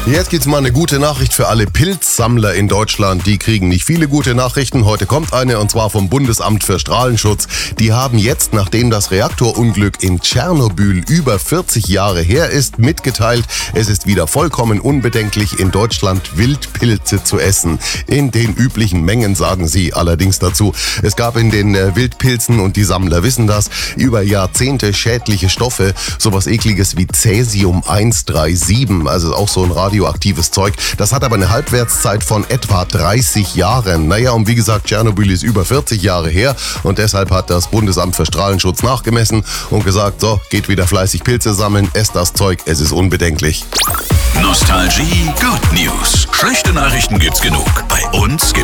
Jetzt gibt's mal eine gute Nachricht für alle Pilzsammler in Deutschland. Die kriegen nicht viele gute Nachrichten. Heute kommt eine, und zwar vom Bundesamt für Strahlenschutz. Die haben jetzt, nachdem das Reaktorunglück in Tschernobyl über 40 Jahre her ist, mitgeteilt, es ist wieder vollkommen unbedenklich, in Deutschland Wildpilze zu essen. In den üblichen Mengen, sagen sie allerdings dazu. Es gab in den Wildpilzen, und die Sammler wissen das, über Jahrzehnte schädliche Stoffe, sowas Ekliges wie Cäsium 137, also auch so ein radioaktives Zeug. Das hat aber eine Halbwertszeit von etwa 30 Jahren. Naja, und wie gesagt, Tschernobyl ist über 40 Jahre her, und deshalb hat das Bundesamt für Strahlenschutz nachgemessen und gesagt, so, geht wieder fleißig Pilze sammeln, esst das Zeug, es ist unbedenklich. Nostalgie Good News. Schlechte Nachrichten gibt's genug. Bei uns gibt's